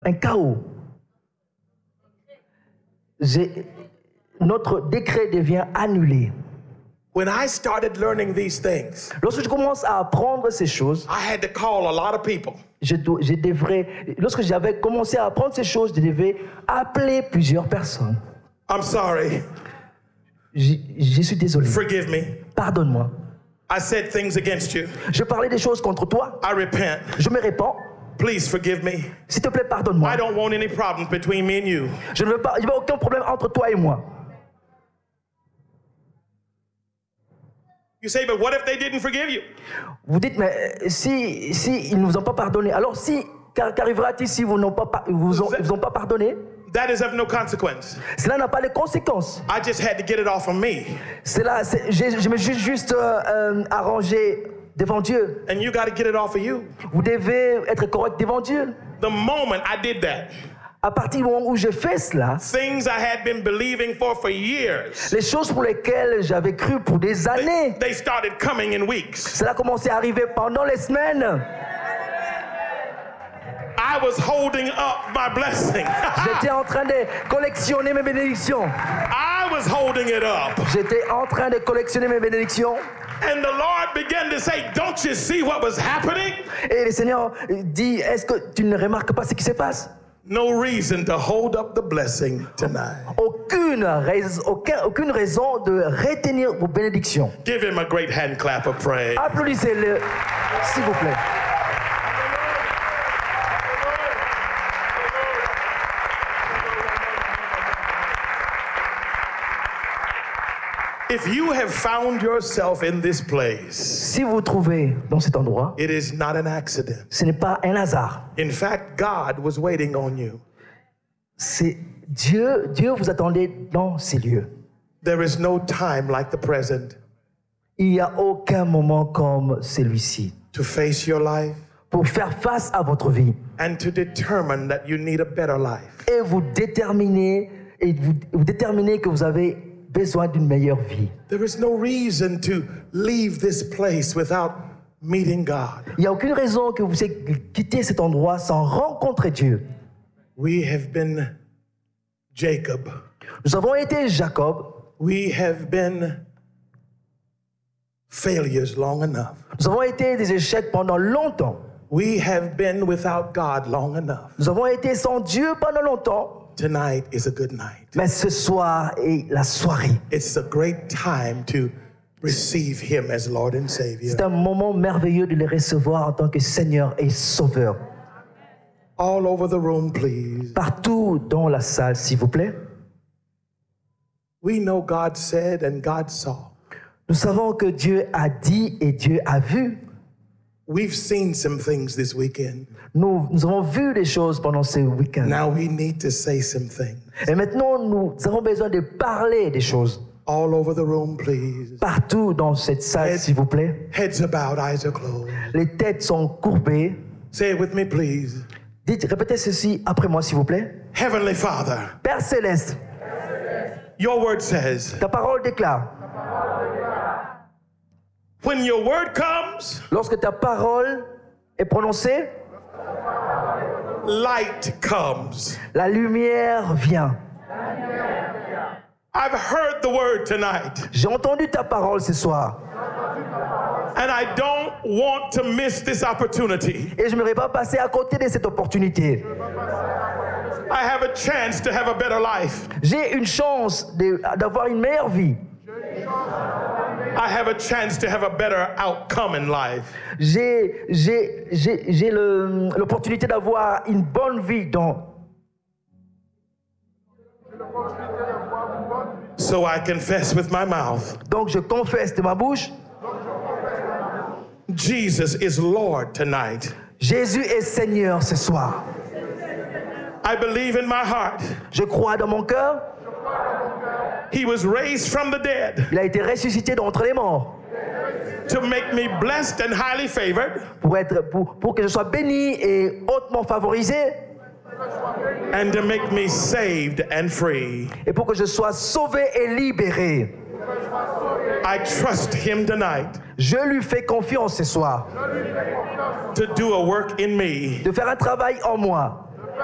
un chaos. Notre décret devient annulé. When I started learning these things, Lorsque je commence à apprendre ces choses, I had to call a lot of people. Lorsque j'avais commencé à apprendre ces choses, je devais appeler plusieurs personnes. I'm sorry. Je suis désolé. Forgive me. Pardonne-moi. I said things against you. Je parlais des choses contre toi. I repent. Je me répands. Please forgive me. S'il te plaît, pardonne-moi. I don't want any problems between me and you. Je ne veux aucun problème entre toi et moi. You say, but what if they didn't forgive you? Vous dites, mais si ils ne vous ont pas pardonné, alors qu'arrivera-t-il si vous n'ont pas pardonné? That is of no consequence. Cela n'a pas de conséquences. I just had to get it off of me. Je me suis juste arrangé devant Dieu. And you got to get it off of you. Vous devez être correct devant Dieu. The moment I did that, À partir du moment où je fais cela, things I had been believing for years, les choses pour lesquelles j'avais cru pour des années, they started coming in weeks. cela a commencé à arriver pendant les semaines. I was holding up my blessing. J'étais en train de collectionner mes bénédictions. I was holding it up. J'étais en train de collectionner mes bénédictions. And the Lord began to say, don't you see what was happening? Et le Seigneur dit, est-ce que tu ne remarques pas ce qui se passe? No reason to hold up the blessing tonight. Aucune raison de retenir vos bénédictions. Give him a great hand clap of praise. Applaudissez-le, s'il vous plaît. If you have found yourself in this place, Si vous vous trouvez dans cet endroit, it is not an accident. ce n'est pas un hasard. In fact, God was waiting on you. C'est Dieu vous attendait dans ces lieux. There is no time like the present Il n'y a aucun moment comme celui-ci to face your life pour faire face à votre vie and to determine that you need a better life. et vous déterminer que vous avez besoin d'une meilleure vie. There is no reason to leave this place without meeting God. Il n'y a aucune raison que vous quittez cet endroit sans rencontrer Dieu. We have been Jacob. Nous avons été Jacob. We have been failures long enough. Nous avons été des échecs pendant longtemps. We have been without God long enough. Nous avons été sans Dieu pendant longtemps. Tonight is a good night. Mais ce soir est la soirée. It's a great time to receive Him as Lord and Savior. C'est un moment merveilleux de le recevoir en tant que Seigneur et Sauveur. All over the room, please. Partout dans la salle, s'il vous plaît. We know God said and God saw. Nous savons que Dieu a dit et Dieu a vu. We've seen some things this weekend. Nous avons vu des choses pendant ce week-end. Now we need to say some things. Et maintenant, nous avons besoin de parler des choses. All over the room, please. Partout dans cette salle, s'il vous plaît. Heads are bowed, eyes are closed. Les têtes sont courbées. Say it with me, please. Répétez ceci après moi, s'il vous plaît. Heavenly Father, Père Céleste, your word says, ta parole déclare, when your word comes, lorsque ta parole est prononcée, light comes. la lumière vient. I've heard the word tonight, J'ai entendu ta parole ce soir. and I don't want to miss this opportunity. Et je ne voudrais pas passer à côté de cette opportunité. I have a chance to have a better life. J'ai une chance d'avoir une meilleure vie. I have a chance to have a better outcome in life. J'ai l'opportunité d'avoir une bonne vie dans. So I confess with my mouth, Donc je confesse de ma bouche, Jesus is Lord tonight. Jésus est Seigneur ce soir. I believe in my heart. Je crois dans mon cœur. He was raised from the dead Il a été ressuscité d'entre les morts to make me blessed and highly favored, pour que je sois béni et hautement favorisé and to make me saved and free. et pour que je sois sauvé et libéré. I trust Him tonight Je lui fais confiance ce soir to do a work in me de faire un travail en moi